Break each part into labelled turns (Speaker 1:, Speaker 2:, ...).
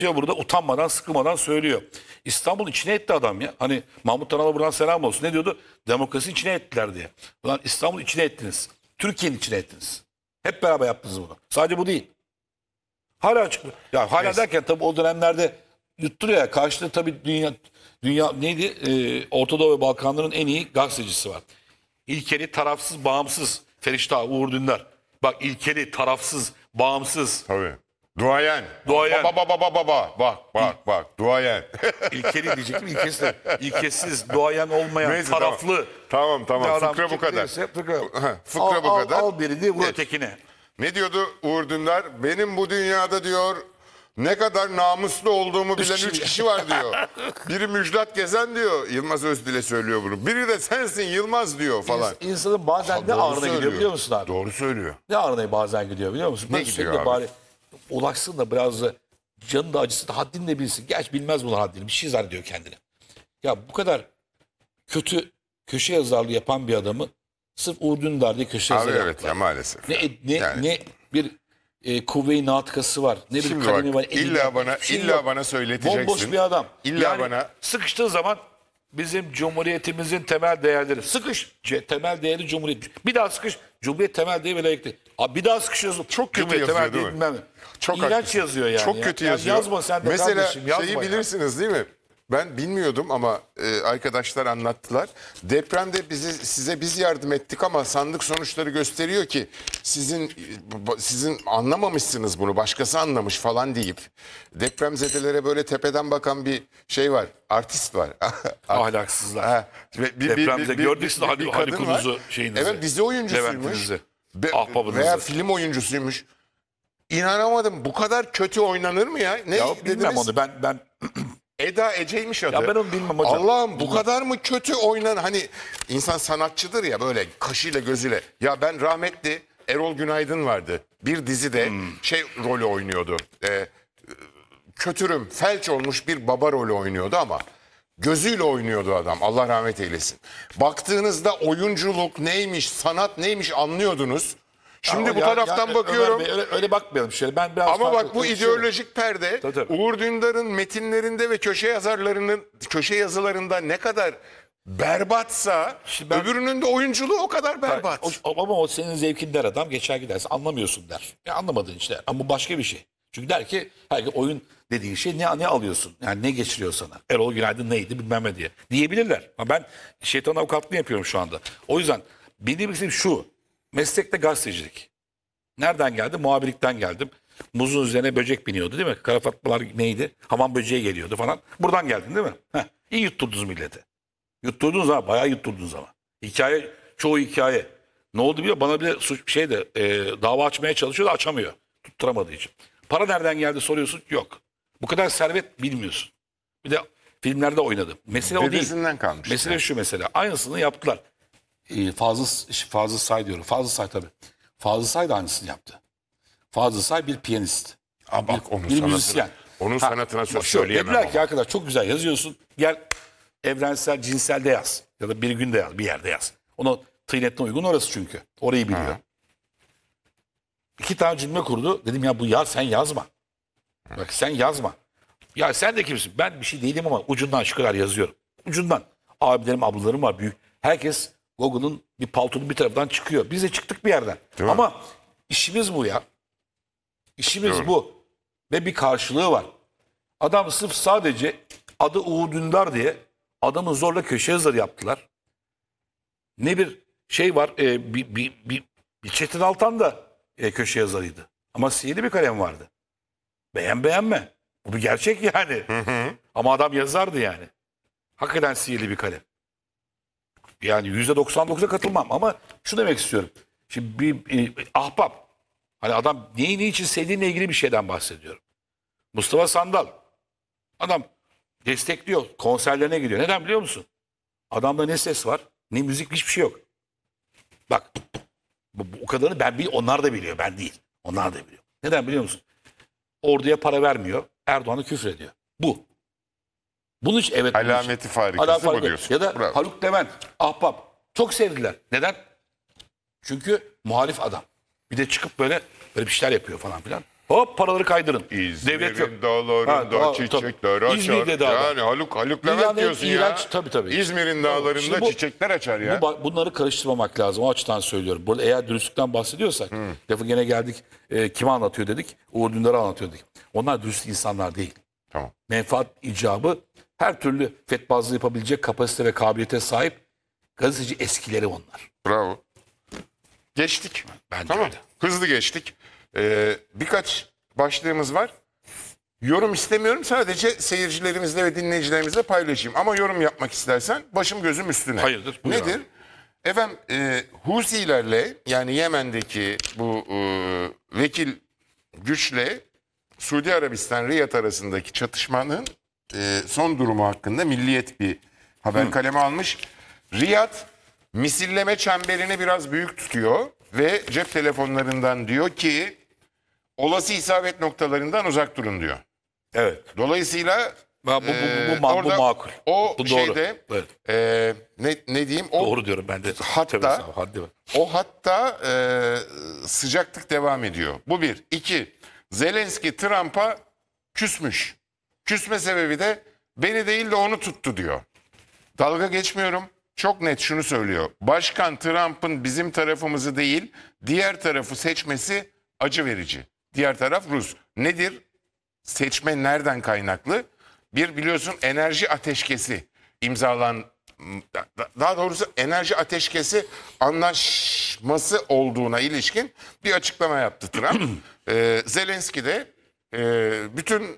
Speaker 1: burada utanmadan, sıkılmadan söylüyor. İstanbul içine etti adam ya. Hani Mahmut Tanal'a buradan selam olsun. Ne diyordu? Demokrasi içine ettiler diye. Ulan İstanbul içine ettiniz. Türkiye'nin içine ettiniz. Hep beraber yaptınız bunu. Sadece bu değil. Hala çıkıyor. Ya hala derken tabii o dönemlerde yutturuyor ya. Karşıda tabii dünya neydi? Orta Doğu ve Balkanların en iyi gazetecisi var. İlkeli, tarafsız, bağımsız. Feriştah Uğur Dündar. Bak ilkeli, tarafsız, bağımsız.
Speaker 2: Tabii. Duayen.
Speaker 1: Duayen.
Speaker 2: Bak. Duayen.
Speaker 1: İlkeli diyecektim. İlkesiz, duayen olmayan,
Speaker 2: Neyse,
Speaker 1: taraflı.
Speaker 2: Tamam. Fıkra bu kadar. Fıkra bu kadar.
Speaker 1: Al birini vur ötekine.
Speaker 2: Ne diyordu Uğur Dündar? Benim bu dünyada diyor ne kadar namuslu olduğumu bilen 3 kişi var diyor. Biri Müjdat Gezen diyor. Yılmaz Özdil'e söylüyor bunu. Biri de sensin Yılmaz diyor falan.
Speaker 1: İnsanın bazen ne ağrına gidiyor biliyor musun abi?
Speaker 2: Doğru söylüyor.
Speaker 1: Ne ağrına bazen gidiyor biliyor musun?
Speaker 2: Ne
Speaker 1: Ben
Speaker 2: gidiyor
Speaker 1: sürekli
Speaker 2: abi?
Speaker 1: bari ulaşsın da biraz da canı da acısı da haddini de bilsin. Gerçi bilmez bunu haddini. Bir şey zannediyor kendine. Ya bu kadar kötü köşe yazarlığı yapan bir adamı sırf Uğur Dündar diye köşe
Speaker 2: Abi
Speaker 1: yazarı
Speaker 2: evet
Speaker 1: yaptılar.
Speaker 2: ya maalesef.
Speaker 1: Ne ne bir kuvve-i natıkası var. Ne bir
Speaker 2: Şimdi
Speaker 1: kalemi
Speaker 2: bak
Speaker 1: var. elinde
Speaker 2: illa
Speaker 1: yok.
Speaker 2: bana söyleteceksin.
Speaker 1: Bomboş bir adam.
Speaker 2: İlla
Speaker 1: Yani
Speaker 2: bana
Speaker 1: sıkıştığı zaman bizim cumhuriyetimizin temel değerleri. Sıkış. Temel değeri cumhuriyet. Bir daha sıkış. Cumhuriyet temel değeri ve layıklık. Abi bir daha sıkışıyorsun.
Speaker 2: Çok kötü
Speaker 1: Cumhuriyet
Speaker 2: yazıyor,
Speaker 1: temel
Speaker 2: değil
Speaker 1: değeri
Speaker 2: mi?
Speaker 1: bilmem ne.
Speaker 2: Çok
Speaker 1: İğrenç
Speaker 2: haklısın.
Speaker 1: yazıyor yani.
Speaker 2: Çok
Speaker 1: ya.
Speaker 2: kötü
Speaker 1: Yani
Speaker 2: yazıyor.
Speaker 1: yazma sen de
Speaker 2: Mesela
Speaker 1: kardeşim. Yazma
Speaker 2: şeyi
Speaker 1: ya.
Speaker 2: bilirsiniz değil mi? Ben bilmiyordum ama arkadaşlar anlattılar. Depremde size biz yardım ettik ama sandık sonuçları gösteriyor ki sizin anlamamışsınız bunu, başkası anlamış falan deyip depremzedelere böyle tepeden bakan bir şey var. Artist var.
Speaker 1: Ahlaksızlar.
Speaker 2: Ha,
Speaker 1: Depremde gördüksün Haluk
Speaker 2: kadın var.
Speaker 1: Uzun'u şeyinizi.
Speaker 2: Evet, dizi oyuncusuymuş.
Speaker 1: Levent'inizi. Ahbabınızı.
Speaker 2: Veya film oyuncusuymuş. İnanamadım. Bu kadar kötü oynanır mı ya? Ne
Speaker 1: Ya bilmem
Speaker 2: dediniz?
Speaker 1: onu ben
Speaker 2: Eda Ece'ymiş adı.
Speaker 1: ya ben onu bilmem hocam.
Speaker 2: Allah'ım bu kadar mı kötü oynan? Hani insan sanatçıdır ya, böyle kaşıyla gözüyle. Ya ben rahmetli Erol Günaydın vardı. Bir dizide rolü oynuyordu. Kötürüm, felç olmuş bir baba rolü oynuyordu ama gözüyle oynuyordu adam. Allah rahmet eylesin. Baktığınızda oyunculuk neymiş, sanat neymiş anlıyordunuz. Şimdi bu taraftan bakıyorum.
Speaker 1: Ömer Bey, öyle bakmayalım şöyle. Ben biraz
Speaker 2: Ama
Speaker 1: farklı
Speaker 2: bak bu
Speaker 1: konuşuyorum.
Speaker 2: ideolojik perde
Speaker 1: Tabii.
Speaker 2: Uğur Dündar'ın metinlerinde ve köşe yazılarında ne kadar berbatsa
Speaker 1: Şimdi ben-
Speaker 2: öbürünün de oyunculuğu o kadar berbat.
Speaker 1: Ama o senin zevkin der adam geçer gidersin anlamıyorsun der. Ya anlamadığın işte der. Ama bu başka bir şey. Çünkü der ki herkes oyun dediğin şey ne alıyorsun? Yani ne geçiriyor sana? Erol Günaydın neydi bilmem ne diye. Diyebilirler. Ama ben şeytan avukatlığını yapıyorum şu anda. O yüzden benim istediğim şu. Meslekte gazetecilik. Nereden geldi? Muhabirlikten geldim. Muzun üzerine böcek biniyordu değil mi? Karafatmalar neydi? Hamam böceği geliyordu falan. Buradan geldin değil mi? Heh. İyi yutturdunuz millete. Yutturdunuz ha. Bayağı yutturdunuz ama. Çoğu hikaye. Ne oldu biliyor musun? Bana bile dava açmaya çalışıyor da açamıyor. Tutturamadığı için. Para nereden geldi soruyorsun. Yok. Bu kadar servet bilmiyorsun. Bir de filmlerde oynadım. Mesele o değil.
Speaker 2: Dedesinden kalmış.
Speaker 1: Mesele şu mesela. Aynısını yaptılar. Fazıl Say diyorum. Fazıl Say tabii. Fazıl Say da aynısını yaptı. Fazıl Say bir piyanist.
Speaker 2: Aa, bak onun
Speaker 1: bir
Speaker 2: sanatına,
Speaker 1: müzisyen.
Speaker 2: onun sanatına söz
Speaker 1: bak
Speaker 2: söyleyemem
Speaker 1: dediler
Speaker 2: ama.
Speaker 1: ki arkadaş çok güzel yazıyorsun. Gel evrensel cinselde yaz. Ya da bir günde yaz. Bir yerde yaz. Ona tıynetine uygun orası çünkü. Orayı biliyor. 2 tane cümle kurdu. Dedim ya sen yazma. Bak sen yazma. Ya sen de kimsin? Ben bir şey değilim ama ucundan şu kadar yazıyorum. Ucundan. Abilerim, ablalarım var büyük. Herkes Google'ın bir paltonun bir tarafından çıkıyor. Biz de çıktık bir yerden.
Speaker 2: Değil mi?
Speaker 1: Ama işimiz bu ya. İşimiz
Speaker 2: Doğru.
Speaker 1: bu. Ve bir karşılığı var. Adam sırf sadece adı Uğur Dündar diye adamı zorla köşe yazarı yaptılar. Ne bir şey var. Bir Çetin Altan da köşe yazarıydı. Ama sihirli bir kalem vardı. Beğenme. Bu bir gerçek yani. Ama adam yazardı yani. Hakikaten sihirli bir kalem. Yani %99'a katılmam ama şu demek istiyorum. Şimdi bir ahbap. Hani adam neyi niçin sevdiğinle ilgili bir şeyden bahsediyorum. Mustafa Sandal. Adam destekliyor. Konserlerine gidiyor. Neden biliyor musun? Adamda ne ses var ne müzik hiçbir şey yok. Bak o kadarını onlar da biliyor. Ben değil. Onlar da biliyor. Neden biliyor musun? Orduya para vermiyor. Erdoğan'ı küfrediyor. Bu. Bunun için evet.
Speaker 2: Alameti farikası bu diyorsun.
Speaker 1: Ya da
Speaker 2: Bravo.
Speaker 1: Haluk Levent, ahbap. Çok sevdiler. Neden? Çünkü muhalif adam. Bir de çıkıp böyle bir şeyler yapıyor falan filan. Hop paraları kaydırın.
Speaker 2: İzmir'in dağlarında çiçekler açar.
Speaker 1: İzmir'de de adam.
Speaker 2: Yani Haluk Levent
Speaker 1: Dünyanın en
Speaker 2: diyorsun
Speaker 1: iğrenç,
Speaker 2: ya.
Speaker 1: tabii.
Speaker 2: İzmir'in dağlarında
Speaker 1: Şimdi
Speaker 2: çiçekler açar ya.
Speaker 1: Bunları karıştırmamak lazım. O açıdan söylüyorum. Burada eğer dürüstlükten bahsediyorsak, lafı gene geldik kime anlatıyor dedik? Uğur Dündar'a anlatıyor dedik. Onlar dürüst insanlar değil.
Speaker 2: Tamam.
Speaker 1: Menfaat icabı her türlü fetbazlığı yapabilecek kapasite ve kabiliyete sahip gazeteci eskileri onlar.
Speaker 2: Bravo. Geçtik.
Speaker 1: Bence
Speaker 2: Tamam.
Speaker 1: öyle.
Speaker 2: Hızlı geçtik. Birkaç başlığımız var. Yorum istemiyorum. Sadece seyircilerimizle ve dinleyicilerimizle paylaşayım. Ama yorum yapmak istersen başım gözüm üstüne.
Speaker 1: Hayırdır? Buyur
Speaker 2: Nedir?
Speaker 1: abi.
Speaker 2: Efendim Husilerle yani Yemen'deki bu vekil güçle Suudi Arabistan Riyad arasındaki çatışmanın son durumu hakkında Milliyet bir haber kaleme almış. Riyad misilleme çemberini biraz büyük tutuyor ve cep telefonlarından diyor ki olası isabet noktalarından uzak durun diyor.
Speaker 1: Evet.
Speaker 2: Dolayısıyla
Speaker 1: Bu
Speaker 2: orada
Speaker 1: makul.
Speaker 2: o
Speaker 1: Bu doğru.
Speaker 2: şeyde
Speaker 1: Evet.
Speaker 2: ne diyeyim o
Speaker 1: Doğru diyorum ben de.
Speaker 2: Hatta-
Speaker 1: Tövbe estağfurullah, haddi var.
Speaker 2: o hatta sıcaklık devam ediyor. Bu bir. İki, Zelenski Trump'a küsmüş. Küsme sebebi de beni değil de onu tuttu diyor. Dalga geçmiyorum. Çok net şunu söylüyor. Başkan Trump'ın bizim tarafımızı değil, diğer tarafı seçmesi acı verici. Diğer taraf Rus. Nedir? Seçme nereden kaynaklı? Bir biliyorsun enerji ateşkesi daha doğrusu enerji ateşkesi anlaşması olduğuna ilişkin bir açıklama yaptı Trump. Zelenski de bütün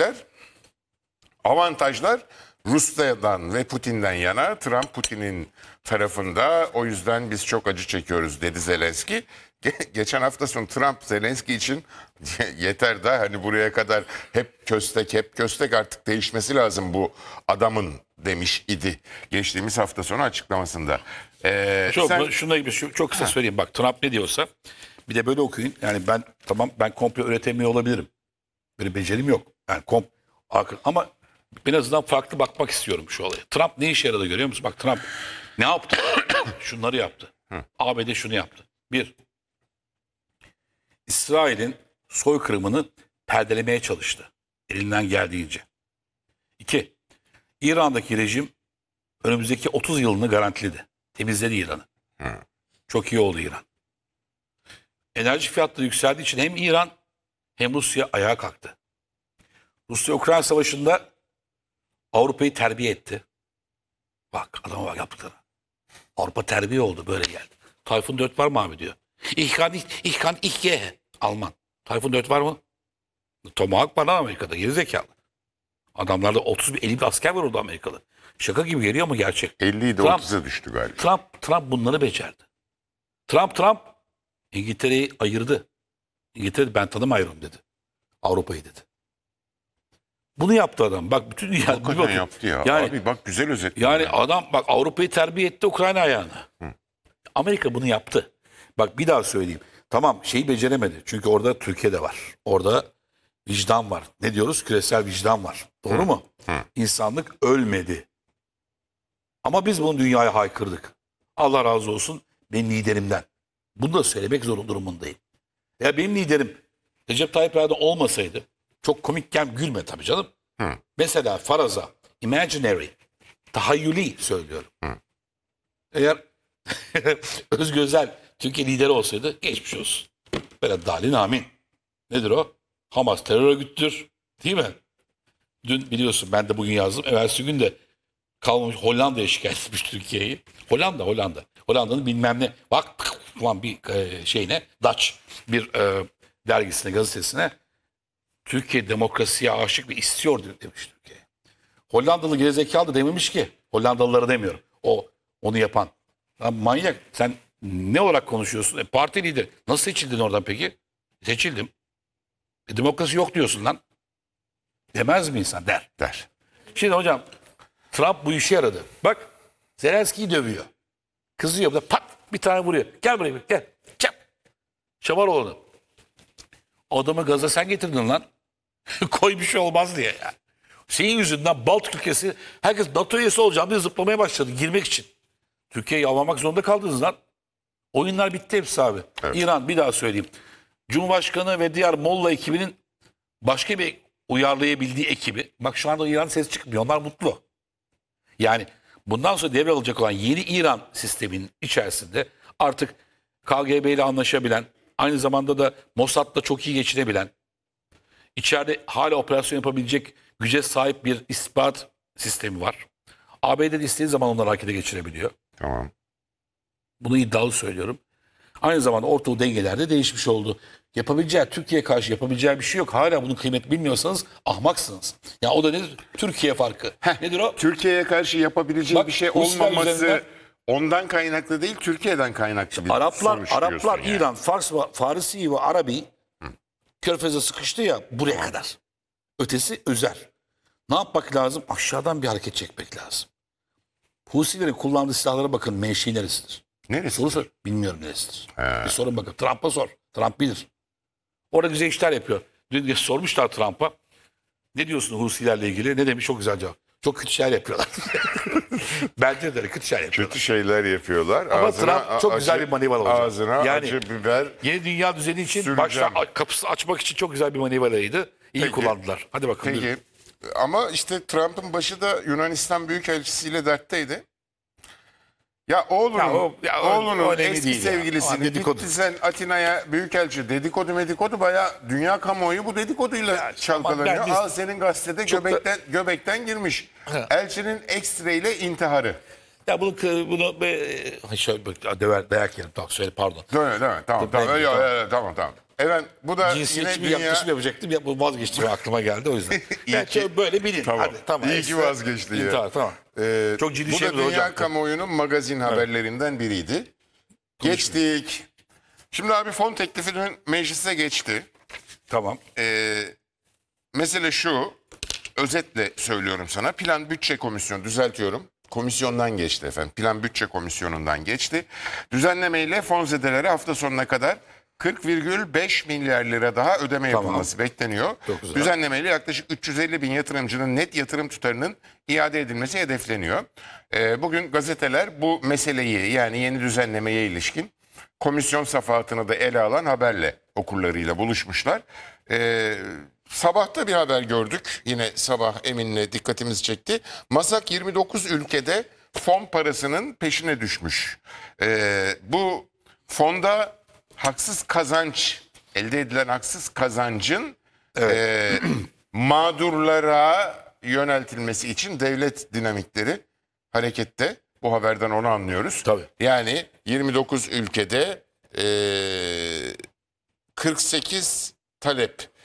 Speaker 2: avantajlar Rusya'dan ve Putin'den yana. Trump Putin'in tarafında, o yüzden biz çok acı çekiyoruz dedi Zelenski. Geçen hafta sonu Trump Zelenski için yeter da hani buraya kadar hep köstek artık değişmesi lazım bu adamın demiş idi. Geçtiğimiz hafta sonu açıklamasında.
Speaker 1: Şununla ilgili çok kısa söyleyeyim. Bak Trump ne diyorsa bir de böyle okuyun. Yani ben komplo üretemiyor olabilirim. Böyle becerim yok. Ama en azından farklı bakmak istiyorum şu olaya. Trump ne işe yaradı görüyor musun? Bak Trump ne yaptı? Şunları yaptı. ABD şunu yaptı. Bir, İsrail'in soykırımını perdelemeye çalıştı. Elinden geldiğince. İki, İran'daki rejim önümüzdeki 30 yılını garantiledi. Temizledi İran'ı. Çok iyi oldu İran. Enerji fiyatları yükseldiği için hem İran hem Rusya ayağa kalktı. Rusya-Ukrayna savaşında Avrupa'yı terbiye etti. Bak adama bak yaptıklarına. Avrupa terbiye oldu, böyle geldi. Tayfun 4 var mı abi diyor. Ich kann ich gehe. Alman. Tayfun 4 var mı? Tomahawk var lan Amerika'da, gerizekalı. Adamlarda 50 bir asker var orada Amerikalı. Şaka gibi geliyor ama gerçek.
Speaker 2: 50'yi de
Speaker 1: Trump-
Speaker 2: 30'a düştü galiba.
Speaker 1: Trump bunları becerdi. Trump İngiltere'yi ayırdı. İngiltere ben tanımıyorum dedi. Avrupa'yı dedi. Bunu yaptı adam. Bak bütün dünya.
Speaker 2: Hakikaten yaptı ya.
Speaker 1: Yani,
Speaker 2: Abi bak güzel özetledin.
Speaker 1: yani adam bak Avrupa'yı terbiye etti, Ukrayna ayağına. Amerika bunu yaptı. Bak bir daha söyleyeyim. Tamam şeyi beceremedi. Çünkü orada Türkiye'de var. Orada vicdan var. Ne diyoruz? Küresel vicdan var. Doğru mu? İnsanlık ölmedi. Ama biz bunu dünyaya haykırdık. Allah razı olsun benim liderimden. Bunu da söylemek zor durumundayım. Ya benim liderim Recep Tayyip Erdoğan olmasaydı, çok komikken gülme tabii canım. Mesela faraza, imaginary, tahayyüli söylüyorum. Eğer Özgür Özel Türkiye lideri olsaydı geçmiş olsun. Böyle dalin amin. Nedir o? Hamas terör örgütüdür. Değil mi? Dün biliyorsun ben de bugün yazdım. Evvelsi gün de kalmamış Hollanda'ya şikayet etmiş Türkiye'yi. Hollanda. Hollanda'nın bilmem ne. Bak falan bir şeyine Dutch bir dergisine, gazetesine Türkiye demokrasiye aşık ve istiyor demiş Türkiye. Hollandalı gerizekalı da dememiş ki. Hollandalılara demiyorum. Onu yapan. Lan manyak sen ne olarak konuşuyorsun? Parti lideri. Nasıl seçildin oradan peki? Seçildim. Demokrasi yok diyorsun lan. Demez mi insan? Der. Şimdi hocam Trump bu işe yaradı. Bak Zelenski'yi dövüyor. Kızıyor da pat bir tane vuruyor. Gel buraya gel. Çap. Şamaroğlu. Adamı gaza sen getirdin lan. Koy bir şey olmaz diye ya. Senin yüzünden Baltık ülkesi herkes NATO üyesi olacağım diye zıplamaya başladı girmek için. Türkiye'yi avlamak zorunda kaldınız lan. Oyunlar bitti hepsi abi.
Speaker 2: Evet.
Speaker 1: İran bir daha söyleyeyim. Cumhurbaşkanı ve diğer Molla ekibinin başka bir uyarlayabildiği ekibi. Bak şu anda İran ses çıkmıyor. Onlar mutlu. Yani bundan sonra devralacak olan yeni İran sisteminin içerisinde artık KGB ile anlaşabilen, aynı zamanda da Mossad'la çok iyi geçinebilen, içeride hala operasyon yapabilecek güce sahip bir istihbarat sistemi var. ABD'de istediği zaman onları harekete geçirebiliyor.
Speaker 2: Tamam.
Speaker 1: Bunu iddialı söylüyorum. Aynı zamanda ortalık dengelerde değişmiş oldu. Yapabileceği, Türkiye'ye karşı yapabileceği bir şey yok. Hala bunun kıymetini bilmiyorsanız ahmaksınız. Ya o da nedir? Türkiye farkı. Nedir o?
Speaker 2: Türkiye'ye karşı yapabileceği
Speaker 1: Bak,
Speaker 2: bir şey
Speaker 1: Ruslar
Speaker 2: olmaması
Speaker 1: üzerinden-
Speaker 2: ondan kaynaklı değil, Türkiye'den kaynaklı bir
Speaker 1: Araplar,
Speaker 2: sonuç diyorsun
Speaker 1: Araplar,
Speaker 2: yani.
Speaker 1: İran, Farisi ve Arabi Körfez'e sıkıştı ya buraya kadar. Ötesi özel. Ne yapmak lazım? Aşağıdan bir hareket çekmek lazım. Husilerin kullandığı silahlara bakın, menşei neresidir?
Speaker 2: Neresi?
Speaker 1: Soru sor. Bilmiyorum neresidir. Bir sorun bakın. Trump'a sor. Trump bilir. Orada güzel işler yapıyor. Dün sormuşlar Trump'a. Ne diyorsun Husilerle ilgili? Ne demiş? Çok güzel cevap. Çok kötü şeyler yapıyorlar. Bence de kötü şeyler yapıyorlar.
Speaker 2: Kötü şeyler yapıyorlar.
Speaker 1: Ama
Speaker 2: Ağzına
Speaker 1: Trump çok güzel bir manevra olacak.
Speaker 2: Ağzına
Speaker 1: Yani
Speaker 2: acı biber.
Speaker 1: Yeni dünya düzeni için
Speaker 2: Süreceğim.
Speaker 1: başta kapısı açmak için çok güzel bir manevraydı. İyi
Speaker 2: Peki.
Speaker 1: kullandılar. Hadi bakalım.
Speaker 2: Peki. Ama işte Trump'ın başı da Yunanistan Büyükelçisiyle dertteydi. Ya oğlunun,
Speaker 1: Ya o
Speaker 2: oğlunun
Speaker 1: önemli
Speaker 2: eski
Speaker 1: değil ya.
Speaker 2: sevgilisini
Speaker 1: Ama dedikodu.
Speaker 2: gitti sen Atina'ya büyükelçi dedikodu bayağı dünya kamuoyu bu dedikoduyla çalkalanıyor.
Speaker 1: ben biz-
Speaker 2: Al senin gazetede
Speaker 1: Çok da-
Speaker 2: göbekten girmiş. Elçinin ekstreyle intiharı.
Speaker 1: Ya bunu şöyle dayak yerim. Tamam söyle pardon.
Speaker 2: Dön. Tamam.
Speaker 1: Ben-
Speaker 2: Tamam. Evet bu da yine
Speaker 1: Cinsiyetçi bir
Speaker 2: dünya...
Speaker 1: yaklaşım yapacaktım. Ya, bu vazgeçtim aklıma geldi o yüzden.
Speaker 2: İyi ki-
Speaker 1: Böyle bilin.
Speaker 2: Tamam.
Speaker 1: Hadi, tamam.
Speaker 2: İyi ki vazgeçti ya.
Speaker 1: İntihar, tamam. Çok ciddi
Speaker 2: Bu
Speaker 1: şey
Speaker 2: da dünya
Speaker 1: hocam.
Speaker 2: kamuoyunun magazin haberlerinden biriydi. Geçtik. Şimdi abi fon teklifi dün meclise geçti.
Speaker 1: Tamam.
Speaker 2: Mesele şu, özetle söylüyorum sana. Plan Bütçe Komisyonu, düzeltiyorum. Komisyondan geçti efendim. Plan Bütçe Komisyonu'ndan geçti. Düzenlemeyle fonzedelere hafta sonuna kadar 40,5 milyar lira daha ödeme yapılması bekleniyor.
Speaker 1: Çok güzel.
Speaker 2: Düzenlemeyle yaklaşık 350 bin yatırımcının net yatırım tutarının iade edilmesi hedefleniyor. Bugün gazeteler bu meseleyi yani yeni düzenlemeye ilişkin komisyon safahatını da ele alan haberle okurlarıyla buluşmuşlar. Sabahta bir haber gördük. Yine sabah Emin'le dikkatimizi çekti. MASAK 29 ülkede fon parasının peşine düşmüş. Bu fonda haksız kazanç, elde edilen haksız kazancın mağdurlara yöneltilmesi için devlet dinamikleri harekette. Bu haberden onu anlıyoruz.
Speaker 1: Tabii.
Speaker 2: Yani 29 ülkede 48 talep,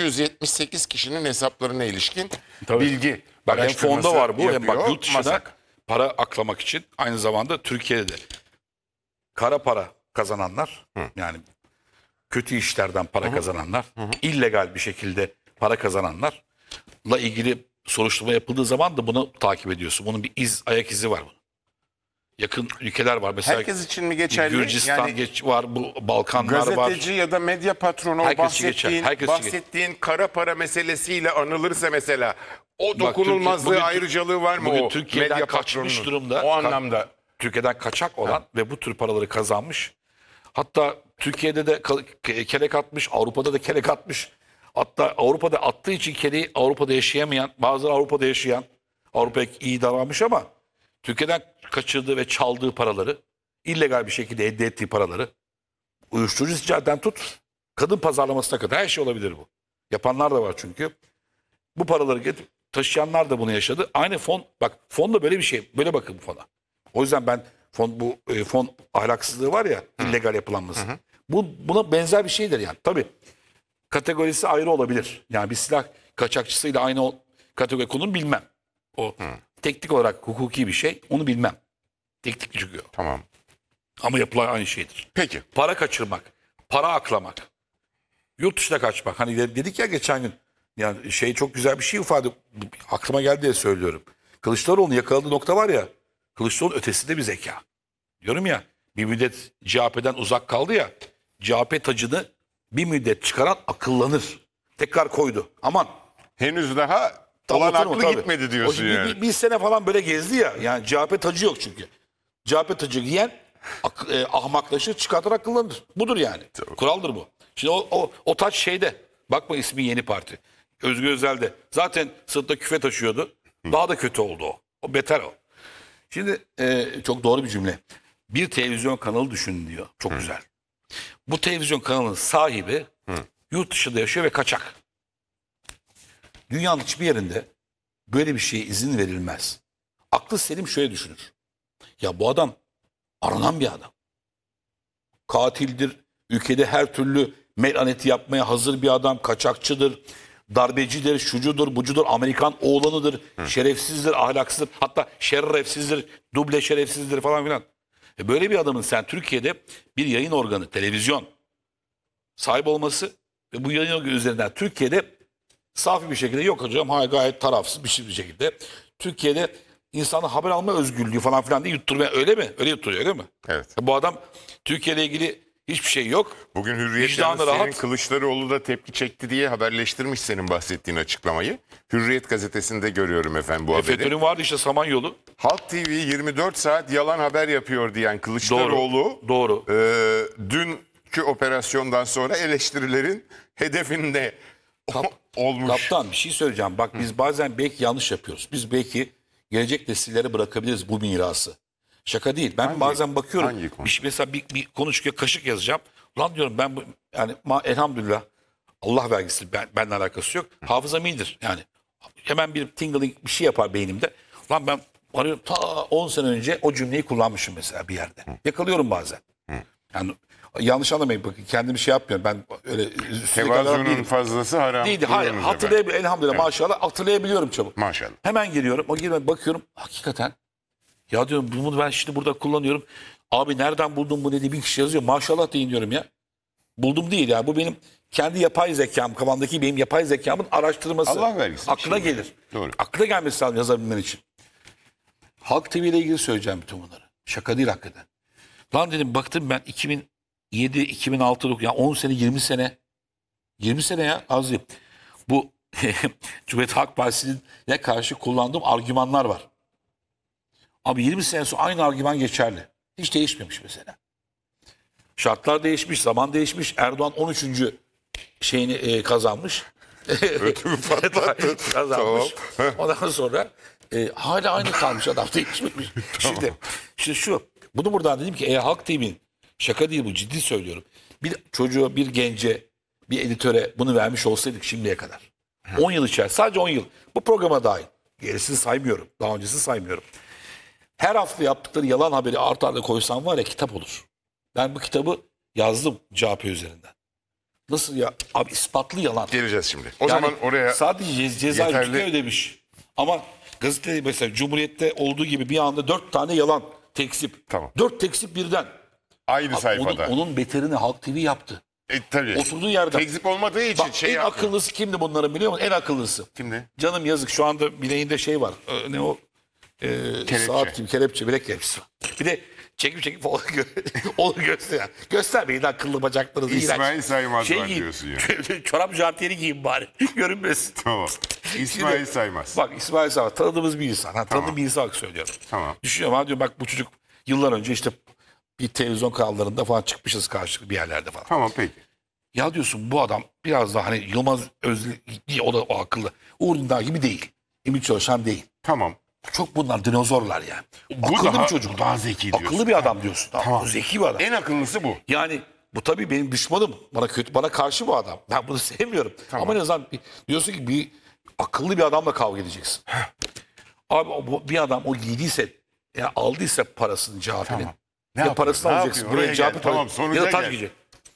Speaker 2: 278 kişinin hesaplarına ilişkin
Speaker 1: Tabii.
Speaker 2: bilgi
Speaker 1: Bak hem
Speaker 2: araştırması
Speaker 1: fonda var bu hem bak
Speaker 2: yapıyor
Speaker 1: yurt dışına
Speaker 2: MASAK.
Speaker 1: para aklamak için aynı zamanda Türkiye'de de kara para kazananlar yani kötü işlerden para kazananlar, illegal bir şekilde para kazananlarla ilgili soruşturma yapıldığı zaman da bunu takip ediyorsun. Bunun bir ayak izi var bunun. Yakın ülkeler var. Mesela
Speaker 2: Herkes için mi geçerli?
Speaker 1: Gürcistan
Speaker 2: Yani
Speaker 1: var, bu Balkanlar var.
Speaker 2: gazeteci ya da medya patronu o
Speaker 1: Herkes için geçer, herkes için
Speaker 2: bahsettiğin kara para meselesiyle anılırsa mesela o
Speaker 1: Bak,
Speaker 2: dokunulmazlığı
Speaker 1: bugün-
Speaker 2: ayrıcalığı var mı
Speaker 1: bugün
Speaker 2: o
Speaker 1: Türkiye'den
Speaker 2: medya
Speaker 1: kaçmış
Speaker 2: patronunun?
Speaker 1: durumda.
Speaker 2: O anlamda.
Speaker 1: Türkiye'den kaçak olan ve bu tür paraları kazanmış. Hatta Türkiye'de de kelek atmış, Avrupa'da da kelek atmış. Hatta Avrupa'da attığı için keleği Avrupa'da yaşayamayan, bazıları Avrupa'da yaşayan, Avrupa'ya iyi davranmış ama Türkiye'den kaçırdığı ve çaldığı paraları, illegal bir şekilde elde ettiği paraları, uyuşturucu ticaretinden tut, kadın pazarlamasına kadar her şey olabilir bu. Yapanlar da var çünkü. Bu paraları getirip taşıyanlar da bunu yaşadı. Aynı fon, bak fon da böyle bir şey. Böyle bakın bu fona. O yüzden ben fon ahlaksızlığı var ya, illegal yapılanması. Buna benzer bir şeydir yani. Tabii kategorisi ayrı olabilir. Yani bir silah kaçakçısıyla aynı kategori konur bilmem. O teknik olarak hukuki bir şey. Onu bilmem. Teknik çıkıyor.
Speaker 2: Tamam.
Speaker 1: Ama yapılan aynı şeydir.
Speaker 2: Peki.
Speaker 1: Para kaçırmak, para aklamak, yurt dışına kaçmak. Hani dedik ya geçen gün, yani çok güzel bir şey ifade, aklıma geldi diye söylüyorum. Kılıçdaroğlu'nun yakaladığı nokta var ya, Kılıçdaroğlu'nun ötesinde bir zeka. Diyorum ya, bir müddet CHP'den uzak kaldı ya, CHP tacını bir müddet çıkaran akıllanır. Tekrar koydu. Aman.
Speaker 2: Henüz daha olan
Speaker 1: Anlatır mı?
Speaker 2: aklı
Speaker 1: Tabii.
Speaker 2: gitmedi diyorsun
Speaker 1: O
Speaker 2: yani.
Speaker 1: bir sene falan böyle gezdi ya. Yani CHP tacı yok çünkü. CHP tacı giyen ahmaklaşır, çıkartır akıllanır. Budur yani. Kuraldır bu. Şimdi o taç şeyde. Bakma ismi Yeni Parti. Özgür Özel de. Zaten sırtta küfe taşıyordu. Daha da kötü oldu o. O beter o. Şimdi çok doğru bir cümle. Bir televizyon kanalı düşünün diyor. Çok güzel. Bu televizyon kanalının sahibi yurt dışında yaşıyor ve kaçak. Dünyanın hiçbir yerinde böyle bir şeye izin verilmez. Aklı selim şöyle düşünür. Ya bu adam aranan bir adam. Katildir. Ülkede her türlü melaneti yapmaya hazır bir adam. Kaçakçıdır. Darbecidir, şucudur, bucudur, Amerikan oğlanıdır, şerefsizdir, ahlaksızdır, hatta şerefsizdir, duble şerefsizdir falan filan. Böyle bir adamın sen Türkiye'de bir yayın organı, televizyon sahip olması ve bu yayın organı üzerinden Türkiye'de safi bir şekilde yok hocam, gayet tarafsız bir şekilde Türkiye'de insana haber alma özgürlüğü falan filan diye yutturmaya, öyle mi? Öyle yutturuyor, öyle mi?
Speaker 2: Evet.
Speaker 1: Bu adam Türkiye ile ilgili hiçbir şey yok.
Speaker 2: Bugün Hürriyet
Speaker 1: Vicdanı
Speaker 2: gazetesinin
Speaker 1: rahat.
Speaker 2: Kılıçdaroğlu da tepki çekti diye haberleştirmiş senin bahsettiğin açıklamayı. Hürriyet gazetesinde görüyorum efendim bu haberi.
Speaker 1: FETÖ'nün vardı işte Samanyolu.
Speaker 2: Halk TV 24 saat yalan haber yapıyor diyen Kılıçdaroğlu
Speaker 1: Doğru.
Speaker 2: Dünkü operasyondan sonra eleştirilerin hedefinde olmuş.
Speaker 1: Kaptan bir şey söyleyeceğim. Bak biz bazen belki yanlış yapıyoruz. Biz belki gelecek nesillere bırakabiliriz bu mirası. Şaka değil. Ben bazen bakıyorum.
Speaker 2: hangi konu?
Speaker 1: Mesela bir konu çıkıyor, kaşık yazacağım. Ulan diyorum ben bu yani elhamdülillah Allah vergisi benimle alakası yok. Hafızam iyidir. Yani hemen bir tingling bir şey yapar beynimde. Ulan ben arıyorum ta 10 sene önce o cümleyi kullanmışım mesela bir yerde. Yakalıyorum bazen. Yani yanlış anlamayın, bakın kendimi şey yapmıyorum. Ben öyle sürekli aranan
Speaker 2: Tevazu'nun
Speaker 1: değilim. Hayır,
Speaker 2: fazlası
Speaker 1: hatırlayabiliyorum.
Speaker 2: hatırlayabiliyorum.
Speaker 1: Elhamdülillah maşallah hatırlayabiliyorum çabuk.
Speaker 2: Maşallah.
Speaker 1: Hemen geliyorum. O girme bakıyorum. Hakikaten. Ya diyorum bunu ben şimdi burada kullanıyorum. Abi nereden buldun bu dedi, bir kişi yazıyor. Maşallah deyin diyorum ya. Buldum değil ya. Bu benim kendi yapay zekam. Kafamdaki benim yapay zekamın araştırması.
Speaker 2: Allah vergisi.
Speaker 1: Aklına
Speaker 2: Şimdi.
Speaker 1: gelir.
Speaker 2: Doğru.
Speaker 1: Aklına gelmesi lazım yazabilmen için. Halk TV ile ilgili söyleyeceğim bütün bunları. Şaka değil hakikaten. Lan dedim baktım ben 2007, 2006, ya 10 sene 20 sene. 20 sene ya az değil. Bu Cumhuriyet Halk Partisi'ne karşı kullandığım argümanlar var. Abi 20 sene sonra aynı argüman geçerli. Hiç değişmemiş mesela. Şartlar değişmiş, zaman değişmiş. Erdoğan 13. şeyini kazanmış.
Speaker 2: Ötümü patlattı.
Speaker 1: Kazanmış.
Speaker 2: Tamam.
Speaker 1: Ondan sonra hala aynı kalmış, adam değişmemiş. Şimdi şu, bunu buradan dedim ki Halk TV'nin, şaka değil bu, ciddi söylüyorum. Bir çocuğa, bir gence, bir editöre bunu vermiş olsaydık şimdiye kadar. 10 yıl içerisinde, sadece 10 yıl. Bu programa dahil. Gerisini saymıyorum. Daha öncesini saymıyorum. Her hafta yaptıkları yalan haberi art arda koysam var ya, kitap olur. Ben bu kitabı yazdım CHP üzerinden. Nasıl ya? Abi ispatlı yalan.
Speaker 2: Geleceğiz şimdi. O
Speaker 1: Yani
Speaker 2: zaman oraya
Speaker 1: sadece ceza
Speaker 2: yeterli-
Speaker 1: yükle ödemiş. Ama gazetede mesela Cumhuriyet'te olduğu gibi bir anda 4 tane yalan tekzip.
Speaker 2: Tamam.
Speaker 1: 4 tekzip birden.
Speaker 2: aynı sayfada.
Speaker 1: Onun beterini Halk TV yaptı.
Speaker 2: Tabii.
Speaker 1: Oturduğu yerden.
Speaker 2: Tekzip olmadığı için
Speaker 1: Bak,
Speaker 2: şey
Speaker 1: en
Speaker 2: yapmıyor.
Speaker 1: akıllısı kimdi bunların biliyor musun? En akıllısı.
Speaker 2: Kimdi?
Speaker 1: Canım yazık, şu anda bileğinde şey var. Ne o? Saat gibi, kelepçe, bilek kelepçesi var. Bir de çekip onu göster. Göstermeyin akıllı bacaklarınızı.
Speaker 2: İsmail
Speaker 1: iğrenç.
Speaker 2: Saymaz var
Speaker 1: giyin.
Speaker 2: diyorsun ya.
Speaker 1: Çorap jantiyeri giyin bari. Görünmesin.
Speaker 2: Tamam. İsmail
Speaker 1: Şimdi,
Speaker 2: Saymaz.
Speaker 1: Bak İsmail Saymaz tanıdığımız bir insan.
Speaker 2: Tamam.
Speaker 1: Tanıdığım bir insan söylüyorum.
Speaker 2: Tamam.
Speaker 1: Düşünüyorum ha, diyorum bak bu çocuk yıllar önce işte bir televizyon kanallarında falan çıkmışız karşılıklı bir yerlerde falan.
Speaker 2: Tamam peki.
Speaker 1: Ya diyorsun bu adam biraz daha hani Yılmaz Özli, o da o akıllı. Uğur Dündar gibi değil. Ümit Çalışan değil.
Speaker 2: Tamam.
Speaker 1: Çok bunlar dinozorlar yani.
Speaker 2: Bu
Speaker 1: Akıllı
Speaker 2: daha-
Speaker 1: bir çocuk.
Speaker 2: bu daha zeki diyorsun.
Speaker 1: Akıllı bir adam diyorsun. Tamam. Zeki bir adam.
Speaker 2: En akıllısı bu.
Speaker 1: Yani bu tabii benim düşmanım. Bana karşı bu adam. Ben bunu sevmiyorum.
Speaker 2: Tamam.
Speaker 1: Ama en azından diyorsun ki bir akıllı bir adamla kavga edeceksin. Abi bir adam o giydiyse, yani aldıysa parasını CHP'nin.
Speaker 2: Tamam. Ne
Speaker 1: Ya
Speaker 2: yapıyor?
Speaker 1: parasını
Speaker 2: Ne
Speaker 1: alacaksın.
Speaker 2: yapıyor? Oraya
Speaker 1: Buraya
Speaker 2: gel.
Speaker 1: CHP
Speaker 2: Tamam,
Speaker 1: parası.
Speaker 2: sonuca
Speaker 1: Ya da taş
Speaker 2: gel.
Speaker 1: giyecek.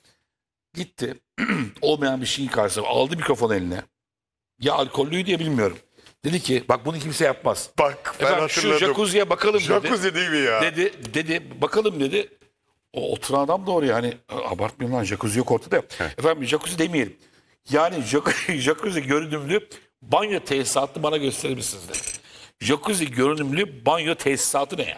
Speaker 1: Gitti. Olmayan bir şeyin karşısına aldı mikrofonu eline. Ya alkollüyü diye bilmiyorum. Dedi ki bak bunu kimse yapmaz.
Speaker 2: Bak ben
Speaker 1: Efendim şu
Speaker 2: hatırladım.
Speaker 1: jacuzziye bakalım dedi.
Speaker 2: Jacuzzi değil mi ya?
Speaker 1: Dedi bakalım dedi. O oturan adam doğru yani. Abartmayın lan, jacuzzi yok ortada. Efendim jacuzzi demeyelim. Yani jacuzzi görünümlü banyo tesisatını bana gösterir misiniz dedi. Jacuzzi görünümlü banyo tesisatı ne ya?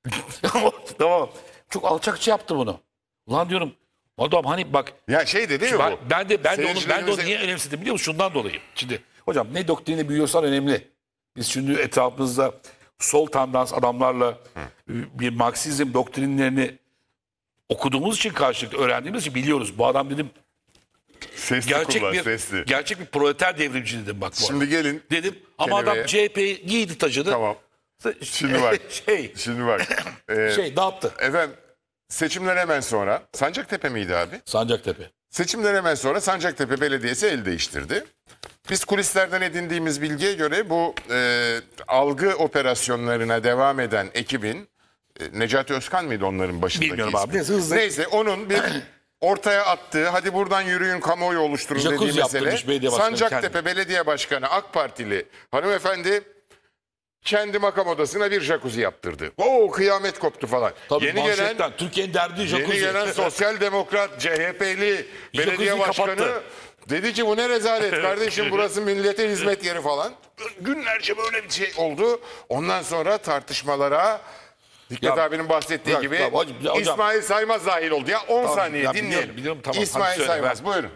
Speaker 1: Tamam. Çok alçakça yaptı bunu. Ulan diyorum adam hani bak
Speaker 2: Ya şey dedi mi bu?
Speaker 1: ben de onu
Speaker 2: Seyircilerimize-
Speaker 1: niye önemsedim biliyor musun? Şundan dolayı. Şimdi hocam ne doktrini büyüyorsan önemli. Biz şimdi etrafımızda sol tendans adamlarla bir Marksizm doktrinlerini okuduğumuz için, karşılıklı öğrendiğimiz için biliyoruz. Bu adam dedim
Speaker 2: Sesli
Speaker 1: Gerçek
Speaker 2: kullan,
Speaker 1: bir
Speaker 2: sesli.
Speaker 1: gerçek bir proleter devrimci dedim bak bu
Speaker 2: Şimdi
Speaker 1: arada.
Speaker 2: gelin.
Speaker 1: Dedim ama
Speaker 2: Kelimeye.
Speaker 1: adam CHP giydi tacını.
Speaker 2: Tamam. Şimdi bak.
Speaker 1: şey
Speaker 2: Şimdi bak.
Speaker 1: dağıttı.
Speaker 2: Efendim seçimler hemen sonra Sancaktepe miydi abi?
Speaker 1: Sancaktepe.
Speaker 2: Seçimler hemen sonra Sancaktepe Belediyesi el değiştirdi. Biz kulislerden edindiğimiz bilgiye göre bu algı operasyonlarına devam eden ekibin Necati Özkan mıydı onların başındaki
Speaker 1: Bilmiyorum
Speaker 2: ismi?
Speaker 1: abi. Neyse, hızlı.
Speaker 2: Neyse onun bir ortaya attığı hadi buradan yürüyün kamuoyu oluşturun
Speaker 1: Jacuzzi
Speaker 2: dediği mesele
Speaker 1: yaptırmış belediye başkanı
Speaker 2: Sancaktepe
Speaker 1: kendi.
Speaker 2: Belediye Başkanı AK Partili hanımefendi kendi makam odasına bir jacuzzi yaptırdı. Oo kıyamet koptu falan.
Speaker 1: Tabii
Speaker 2: Yeni
Speaker 1: manşetten
Speaker 2: gelen
Speaker 1: Türkiye'nin derdi
Speaker 2: Yeni
Speaker 1: jacuzzi.
Speaker 2: gelen sosyal demokrat CHP'li belediye
Speaker 1: Jacuzzi
Speaker 2: başkanı
Speaker 1: kapattı.
Speaker 2: dedi ki bu ne rezalet kardeşim burası millete hizmet yeri falan. Günlerce böyle bir şey oldu. Ondan sonra tartışmalara Hikmet
Speaker 1: Ya,
Speaker 2: abinin bahsettiği
Speaker 1: bırak,
Speaker 2: gibi
Speaker 1: tamam, hocam.
Speaker 2: İsmail Saymaz dahil oldu. Ya 10 saniye
Speaker 1: ya
Speaker 2: dinleyelim.
Speaker 1: biliyorum, tamam. Hadi
Speaker 2: İsmail
Speaker 1: söyle,
Speaker 2: Saymaz buyurun.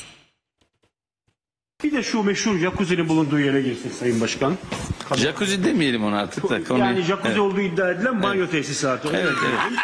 Speaker 3: Bir de şu meşhur jacuzzi'nin bulunduğu yere girsin Sayın Başkan.
Speaker 4: Jacuzzi demeyelim ona artık da. Konuyu...
Speaker 3: Yani jacuzzi
Speaker 4: Evet.
Speaker 3: olduğu iddia edilen banyo tesisatı. Onu
Speaker 4: Evet,
Speaker 3: diyelim.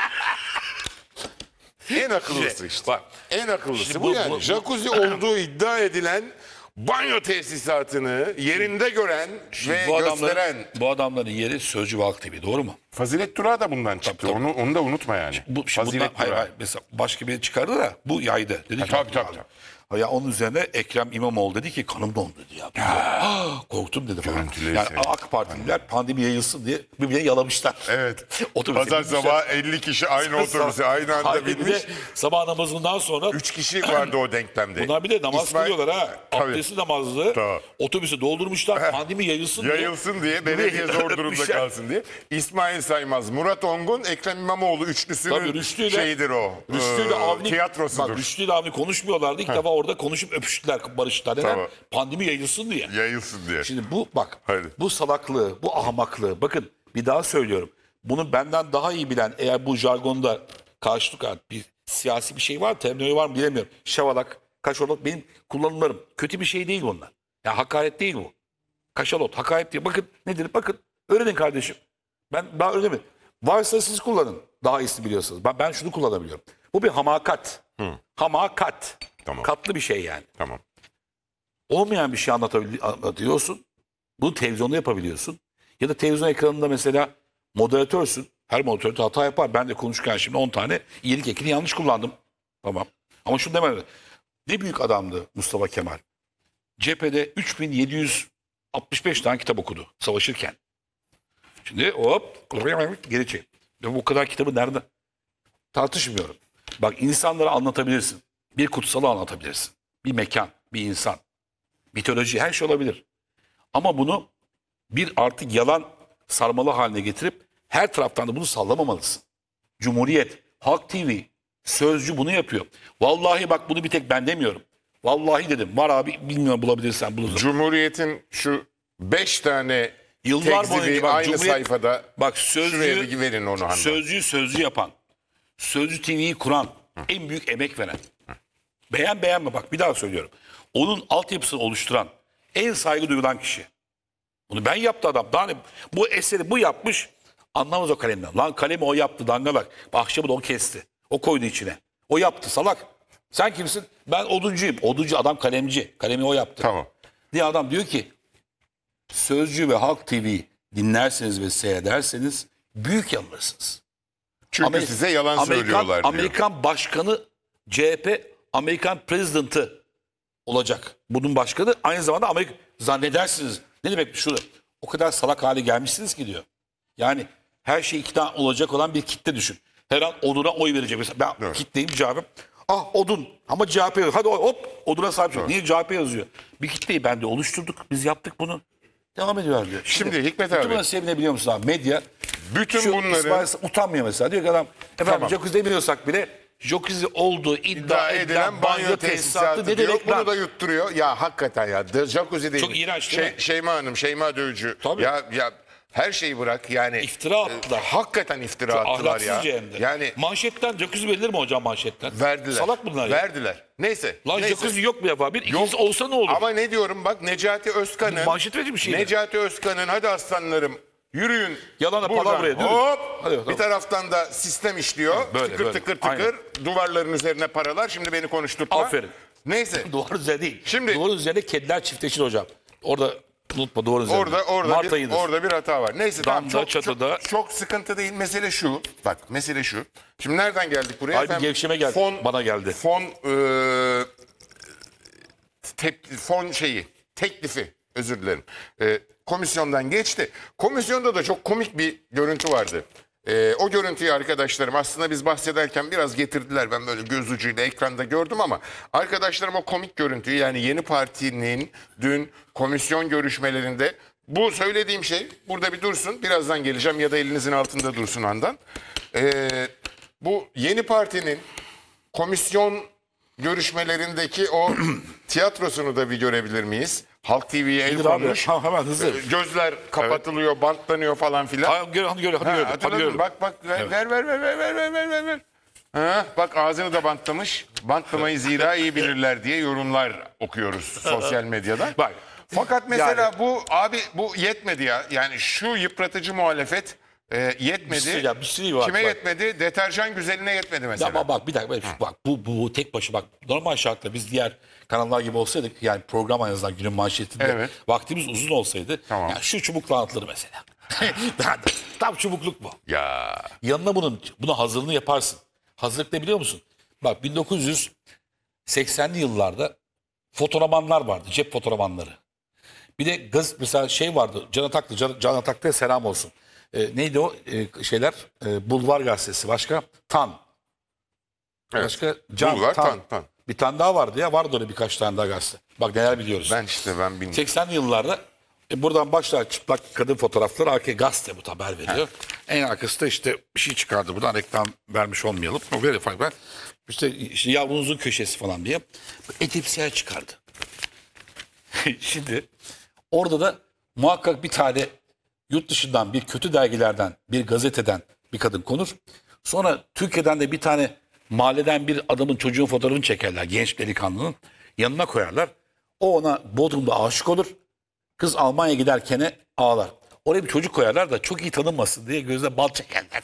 Speaker 2: En akıllısı işte.
Speaker 1: Bak.
Speaker 2: En akıllısı
Speaker 1: İşte
Speaker 2: bu,
Speaker 1: bu-
Speaker 2: yani.
Speaker 1: bu-
Speaker 2: Jacuzzi olduğu iddia edilen banyo tesisatını yerinde gören ve gösteren.
Speaker 1: Bu adamların yeri Sözcü ve Halk TV, doğru mu?
Speaker 2: Fazilet Durağı da bundan çıktı.
Speaker 1: tabii.
Speaker 2: Onu da unutma yani.
Speaker 1: Şimdi
Speaker 2: Fazilet
Speaker 1: bundan, hayır,
Speaker 2: Durağı.
Speaker 1: hayır, mesela başka biri çıkardı da bu yaydı. Dedi ki,
Speaker 2: tabii.
Speaker 1: Ya onun üzerine Ekrem İmamoğlu dedi ki kanım dondu dedi ya. Korktum dedi falan.
Speaker 2: Görüntüleri
Speaker 1: Yani
Speaker 2: seyrettim.
Speaker 1: AK Partililer pandemi yayılsın diye birbirine yalamışlar.
Speaker 2: Evet.
Speaker 1: Otobüse
Speaker 2: Pazar
Speaker 1: binmişler.
Speaker 2: sabahı 50 kişi aynı otobüse aynı anda
Speaker 1: Hayır, bir de
Speaker 2: binmiş.
Speaker 1: sabah namazından sonra
Speaker 2: 3 kişi vardı o denklemde.
Speaker 1: bunlar bir de namaz
Speaker 2: İsmail-
Speaker 1: kılıyorlar ha.
Speaker 2: Tabii.
Speaker 1: Abdestli namazlı.
Speaker 2: Tabii.
Speaker 1: Otobüsü doldurmuşlar. Pandemi yayılsın diye.
Speaker 2: Yayılsın diye, belediye zor durumda
Speaker 1: Öpmüşler.
Speaker 2: kalsın diye. İsmail Saymaz, Murat Ongun, Ekrem İmamoğlu
Speaker 1: Tabii
Speaker 2: üçlüsünün
Speaker 1: Rüştü'yle,
Speaker 2: şeyidir o.
Speaker 1: Rüştü'yle Avni,
Speaker 2: tiyatrosudur.
Speaker 1: bak Rüştü'yle Avni konuşmuyorlardı. İlk defa orada konuşup öpüştüler, barıştılar. Neden?
Speaker 2: Tamam.
Speaker 1: Pandemi yayılsın diye.
Speaker 2: Yayılsın diye.
Speaker 1: Şimdi bu bak,
Speaker 2: Haydi.
Speaker 1: bu salaklığı, bu ahmaklığı, bakın bir daha söylüyorum. Bunu benden daha iyi bilen, eğer bu jargonda karşılık bir siyasi bir şey var, terminoloji var mı bilemiyorum. Şavalak, kaşalot benim kullanımlarım. Kötü bir şey değil bunlar. Ya hakaret değil bu. Kaşalot, hakaret değil. Bakın nedir? Bakın öğrenin kardeşim. Ben daha öğrenemedim. Varsa siz kullanın. Daha iyisini biliyorsunuz. Ben şunu kullanabiliyorum. Bu bir hamakat. Hamakat.
Speaker 2: Tamam.
Speaker 1: Katlı bir şey yani.
Speaker 2: Tamam.
Speaker 1: Olmayan bir şey anlatıyorsun. Bunu televizyonda yapabiliyorsun. Ya da televizyon ekranında mesela moderatörsün. Her moderatör hata yapar. Ben de konuşurken şimdi 10 tane iyilik ekini yanlış kullandım. Tamam. Ama şunu demem. Ne büyük adamdı Mustafa Kemal. Cephede 3765 tane kitap okudu savaşırken. Şimdi hop geri çek. Ya bu kadar kitabı nerede? Tartışmıyorum. Bak insanlara anlatabilirsin. Bir kutsalı anlatabilirsin. Bir mekan, bir insan. Mitoloji, her şey olabilir. Ama bunu bir artık yalan sarmalı haline getirip her taraftan da bunu sallamamalısın. Cumhuriyet, Halk TV, Sözcü bunu yapıyor. Vallahi bak bunu bir tek ben demiyorum. Vallahi dedim. Var abi, bilmiyorum, bulabilirsen bulursun.
Speaker 2: Cumhuriyet'in şu 5 tane
Speaker 1: Yıllar
Speaker 2: tekzibi
Speaker 1: boyunca bak,
Speaker 2: aynı
Speaker 1: Cumhuriyet-
Speaker 2: sayfada
Speaker 1: Bak
Speaker 2: şuraya bir verin onu Handan.
Speaker 1: Sözcü yapan, Sözcü TV'yi kuran, en büyük emek veren. Beğenme bak bir daha söylüyorum. Onun altyapısını oluşturan, en saygı duyulan kişi. Bunu ben yaptı adam. Daha ne, bu eseri bu yapmış, anlamaz o kalemden. Lan kalemi o yaptı dangalak. Akşamı da o kesti. O koydu içine. O yaptı salak. Sen kimsin? Ben oduncuyum. Oduncu adam kalemci. Kalemi o yaptı.
Speaker 2: Tamam.
Speaker 1: Diye adam diyor ki Sözcü ve Halk TV dinlerseniz ve seyrederseniz büyük yanılırsınız.
Speaker 2: Çünkü size yalan söylüyorlar diyor.
Speaker 1: Amerikan başkanı CHP Amerikan president'ı olacak. Bunun başkanı aynı zamanda Amerika zannedersiniz. Ne demek şu? O kadar salak hale gelmişsiniz ki diyor. Yani her şey ikna olacak olan bir kitle düşün. Her an oduna oy verecek. Mesela ben
Speaker 2: Evet.
Speaker 1: kitleyim cevabım. Ah odun ama CHP yazıyor. Hadi hop oduna sahip çık. Niye CHP yazıyor? Bir kitleyi bende oluşturduk. Biz yaptık bunu. Devam ediyor diyor.
Speaker 2: Şimdi Hikmet
Speaker 1: bütün
Speaker 2: abi.
Speaker 1: bunları sevinebiliyor musun abi? Medya
Speaker 2: Bütün
Speaker 1: şu
Speaker 2: bunları
Speaker 1: İsmail utanmıyor mesela. Diyor ki adam efendim
Speaker 2: Tamam.
Speaker 1: jacuzzi demiyorsak bile jacuzzi olduğu iddia edilen banyo tesisatı ne
Speaker 2: diyor.
Speaker 1: demek
Speaker 2: Bunu
Speaker 1: lan?
Speaker 2: da yutturuyor. Ya hakikaten ya. Jacuzzi değil.
Speaker 1: Çok iğrenç değil mi?
Speaker 2: Şeyma Hanım, Şeyma Dövücü.
Speaker 1: Tabii.
Speaker 2: Ya her şeyi bırak yani.
Speaker 1: İftira attılar.
Speaker 2: Hakikaten iftira attılar ya.
Speaker 1: Ahlaksızca hem de.
Speaker 2: Yani
Speaker 1: Manşetten jacuzzi verilir mi hocam manşetten?
Speaker 2: verdiler.
Speaker 1: Salak bunlar ya.
Speaker 2: Verdiler. Neyse.
Speaker 1: Lan
Speaker 2: neyse.
Speaker 1: jacuzzi yok bir defa. Bir ikincisi olsa ne olur?
Speaker 2: Ama ne diyorum bak Necati Özkan'ın.
Speaker 1: Manşet verici bir şey.
Speaker 2: Necati Özkan'ın hadi aslanlarım yürüyün.
Speaker 1: Yalana
Speaker 2: buradan,
Speaker 1: palavraya, değil mi?
Speaker 2: hop.
Speaker 1: Hadi bakalım.
Speaker 2: Bir taraftan da sistem işliyor.
Speaker 1: Böyle,
Speaker 2: tıkır
Speaker 1: böyle.
Speaker 2: tıkır
Speaker 1: Aynen.
Speaker 2: tıkır duvarların üzerine paralar. Şimdi beni konuşturtma.
Speaker 1: Aferin.
Speaker 2: Neyse.
Speaker 1: Duvar üzerinde değil.
Speaker 2: Şimdi-
Speaker 1: Duvarın üzerinde kediler çiftleşir hocam. Orada unutma duvar üzerinde. Mart ayıdır.
Speaker 2: Orada bir hata var. Neyse tamam,
Speaker 1: Damda, çatıda.
Speaker 2: çok sıkıntı değil. Mesele şu. Bak mesele şu. Şimdi nereden geldik buraya?
Speaker 1: Ay, bir gevşeme geldi. Bana geldi.
Speaker 2: Fon teklifi özür dilerim. Komisyondan geçti. Komisyonda da çok komik bir görüntü vardı. O görüntüyü arkadaşlarım aslında biz bahsederken biraz getirdiler. Ben böyle göz ucuyla ekranda gördüm ama arkadaşlarım o komik görüntüyü, yani Yeni Parti'nin dün komisyon görüşmelerinde, bu söylediğim şey burada bir dursun. Birazdan geleceğim ya da elinizin altında dursun andan. Bu Yeni Parti'nin komisyon görüşmelerindeki o tiyatrosunu da bir görebilir miyiz? Halk TV'ye el
Speaker 1: Dur abi,
Speaker 2: konmuş.
Speaker 1: hemen hızlı.
Speaker 2: Gözler kapatılıyor, bantlanıyor falan filan.
Speaker 1: Hadi görelim. Hadi görelim.
Speaker 2: Hatırladın
Speaker 1: Hadi
Speaker 2: mı? Bak ver. Ha, bak ağzını da bantlamış. Bantlamayı zira iyi bilirler diye yorumlar okuyoruz sosyal medyada.
Speaker 1: Bak.
Speaker 2: Fakat mesela
Speaker 1: Yani-
Speaker 2: bu yetmedi ya. Yani şu yıpratıcı muhalefet yetmedi.
Speaker 1: Bir şey var,
Speaker 2: Kime
Speaker 1: bak.
Speaker 2: yetmedi? Deterjan güzeline yetmedi mesela.
Speaker 1: Ama bak bir dakika. Bak bu tek başı bak. Normal şartla biz diğer kanallar gibi olsaydık, yani program en azından günün manşetinde
Speaker 2: Evet.
Speaker 1: vaktimiz uzun olsaydı.
Speaker 2: Tamam.
Speaker 1: Yani şu çubukla anlatılır mesela. Tam çubukluk bu.
Speaker 2: Ya
Speaker 1: Yanına buna hazırlığını yaparsın. Hazırlık ne biliyor musun? Bak 1980'li yıllarda fotoğramanlar vardı. Cep fotoğramanları. Bir de mesela şey vardı. Can Ataklı. Can Ataklı'ya selam olsun. Neydi o şeyler? Bulvar Gazetesi. Başka? Tan.
Speaker 2: evet.
Speaker 1: Başka?
Speaker 2: Bulvar, Tan.
Speaker 1: Bir tane daha vardı ya. Vardı öyle birkaç tane daha gazete. Bak neler biliyoruz.
Speaker 2: ben bilmiyorum.
Speaker 1: 80'li yıllarda buradan başlar çıplak kadın fotoğrafları, arkaya gazete bu haber veriyor. En arkası da işte bir şey çıkardı buradan, reklam vermiş olmayalım. O böyle farklı. İşte yavrunuzun köşesi falan diye. Edipsiyel çıkardı. Şimdi orada da muhakkak bir tane yurt dışından bir kötü dergilerden, bir gazeteden bir kadın konur. Sonra Türkiye'den de bir tane mahalleden bir adamın çocuğun fotoğrafını çekerler. Genç delikanlının yanına koyarlar. O ona Bodrum'da aşık olur. Kız Almanya'ya giderken ağlar. Oraya bir çocuk koyarlar da çok iyi tanınmasın diye gözüne bal çekerler.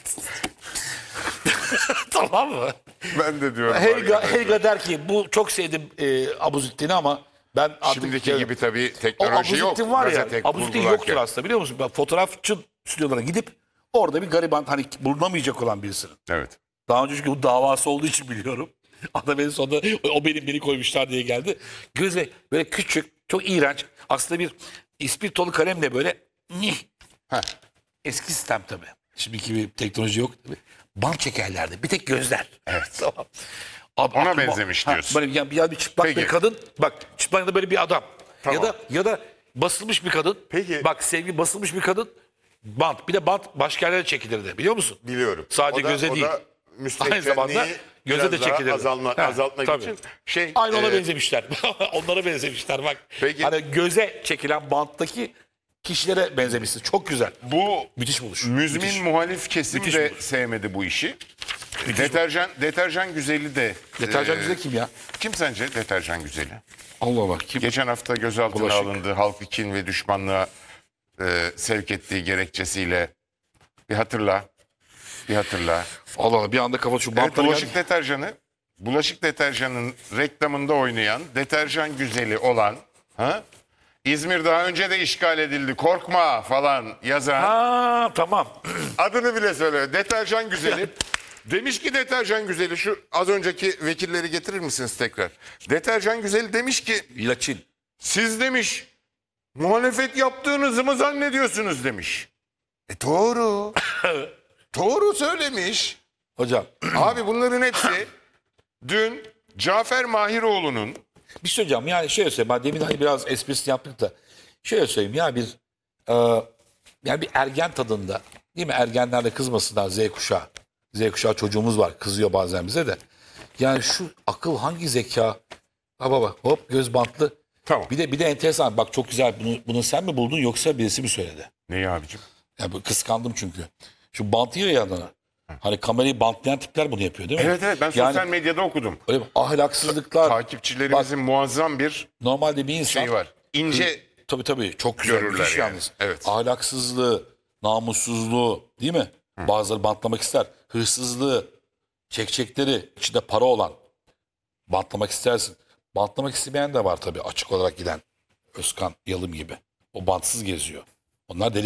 Speaker 1: Tamam mı?
Speaker 2: Ben de diyorum.
Speaker 1: Helga der ki bu çok sevdim Abuzittin'i ama ben artık...
Speaker 2: Şimdiki gibi tabii
Speaker 1: O
Speaker 2: teknoloji yok.
Speaker 1: Abuzittin var ya,
Speaker 2: Gazete
Speaker 1: Abuzittin
Speaker 2: kurgularken.
Speaker 1: yoktur aslında biliyor musun? Ben fotoğrafçı stüdyolarına gidip orada bir gariban, hani bulunamayacak olan birisinin.
Speaker 2: Evet.
Speaker 1: Daha önce çünkü bu davası olduğu için biliyorum. Adam en sonunda o beni koymuşlar diye geldi. Gözü böyle küçük, çok iğrenç. Aslında bir ispirtolu kalemle böyle
Speaker 2: Heh.
Speaker 1: eski sistem tabii. Şimdiki bir teknoloji yok tabii. Bant çekerlerdi. Bir tek gözler. Evet. Tamam. Abi,
Speaker 2: Ona
Speaker 1: aklıma-
Speaker 2: benzemiş diyorsun.
Speaker 1: Böyle bir çıplak
Speaker 2: Peki.
Speaker 1: bir kadın. Bak çıplak da böyle bir adam.
Speaker 2: Tamam.
Speaker 1: Ya da basılmış bir kadın.
Speaker 2: Peki.
Speaker 1: Bak sevgi basılmış bir kadın. Bant. Bir de bant başka yerlere çekilirdi. Biliyor musun?
Speaker 2: Biliyorum.
Speaker 1: Sadece
Speaker 2: O da-
Speaker 1: göze
Speaker 2: o
Speaker 1: değil.
Speaker 2: da
Speaker 1: Aynı zamanda
Speaker 2: müstehcenliği
Speaker 1: göze de
Speaker 2: biraz daha
Speaker 1: çekilirdi.
Speaker 2: azaltmak
Speaker 1: tabii.
Speaker 2: için.
Speaker 1: Aynı ona benzemişler. Onlara benzemişler bak.
Speaker 2: Peki.
Speaker 1: Hani göze çekilen banttaki kişilere benzemişsin. Çok güzel.
Speaker 2: Bu
Speaker 1: Müthiş buluş.
Speaker 2: müzmin
Speaker 1: Müthiş.
Speaker 2: muhalif kesim
Speaker 1: Müthiş
Speaker 2: de
Speaker 1: buluş.
Speaker 2: sevmedi bu işi. Deterjan güzeli de.
Speaker 1: Deterjan
Speaker 2: e,
Speaker 1: güzel kim ya?
Speaker 2: Kim sence deterjan güzeli?
Speaker 1: Allah Allah kim?
Speaker 2: Geçen hafta gözaltına
Speaker 1: Bulaşık.
Speaker 2: alındı. Halkı kin ve düşmanlığa sevk ettiği gerekçesiyle. Bir hatırla.
Speaker 1: Allah Allah bir anda kafa şu
Speaker 2: Evet,
Speaker 1: bantları
Speaker 2: bulaşık
Speaker 1: geldi.
Speaker 2: deterjanı. Bulaşık deterjanın reklamında oynayan, deterjan güzeli olan, İzmir daha önce de işgal edildi, korkma falan yazan,
Speaker 1: Ha tamam.
Speaker 2: adını bile söyle, deterjan güzeli. Demiş ki deterjan güzeli, şu az önceki vekilleri getirir misiniz tekrar? Deterjan güzeli demiş ki,
Speaker 1: İlaçin.
Speaker 2: siz demiş muhalefet yaptığınızı mı zannediyorsunuz demiş. Doğru. Doğru söylemiş.
Speaker 1: Hocam
Speaker 2: Abi bunların hepsi dün Cafer Mahiroğlu'nun
Speaker 1: bir şey söyleyeceğim. Yani şöyle söyleyeyim. Ben demin hani biraz esprisini yaptık da. Şöyle söyleyeyim ya yani bir ergen tadında. Değil mi? Ergenler de kızmasınlar Z kuşağı. Z kuşağı çocuğumuz var. Kızıyor bazen bize de. Yani şu akıl hangi zeka? Ha baba hop göz bantlı.
Speaker 2: Tamam.
Speaker 1: Bir de enteresan. Bak çok güzel. Bunu sen mi buldun yoksa birisi mi söyledi?
Speaker 2: neyi abicim?
Speaker 1: Ya kıskandım çünkü. Şu bantlıyor ya adına. Hani kamerayı bantlayan tipler bunu yapıyor değil mi?
Speaker 2: Evet ben
Speaker 1: Yani
Speaker 2: sosyal medyada okudum.
Speaker 1: öyle ahlaksızlıklar.
Speaker 2: Takipçilerimizin muazzam bir
Speaker 1: Normalde bir insan
Speaker 2: şeyi var. İnce
Speaker 1: tabii çok güzel
Speaker 2: Görürler
Speaker 1: bir iş
Speaker 2: yani.
Speaker 1: yalnız.
Speaker 2: Evet.
Speaker 1: Ahlaksızlığı, namussuzluğu değil mi? Bazıları bantlamak ister. Hırsızlığı, çekçekleri, içinde para olan bantlamak istersin. Bantlamak istemeyen de var tabii, açık olarak giden. Özkan Yalım gibi. O bantsız geziyor. Onlar deli